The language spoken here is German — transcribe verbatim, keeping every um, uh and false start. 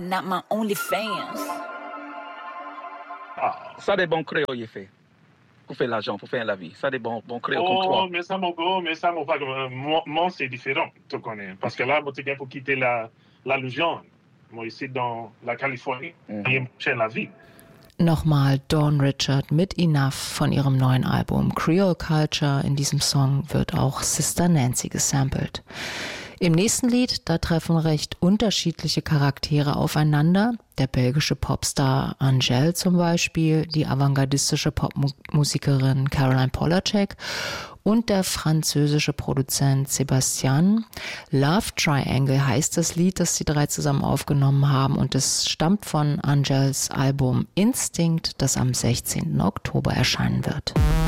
but not my only fans. Ah, ça des bons créoles, il fait. Pour faire l'argent, pour faire la vie. Ça des bons, bons créoles comme toi. Oh, mais ça, mon gars, mais ça, mon pas. Moi, moi, c'est différent, tu connais. Parce que là, moi, tu pour quitter la, la Louisiane. Moi, ici, dans la Californie, Mhm. j'ai la vie. Nochmal Dawn Richard mit Enough von ihrem neuen Album Creole Culture. In diesem Song wird auch Sister Nancy gesampelt. Im nächsten Lied, da treffen recht unterschiedliche Charaktere aufeinander. Der belgische Popstar Angèle zum Beispiel, die avantgardistische Popmusikerin Caroline Polachek und der französische Produzent Sébastien. Love Triangle heißt das Lied, das die drei zusammen aufgenommen haben, und es stammt von Angèles Album Instinct, das am sechzehnten Oktober erscheinen wird.